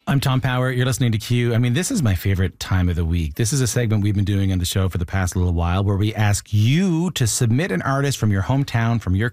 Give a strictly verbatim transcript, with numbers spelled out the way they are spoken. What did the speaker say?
I'm Tom Power. You're listening to Q. I mean, this is my favorite time of the week. This is a segment we've been doing on the show for the past little while where we ask you to submit an artist from your hometown, from your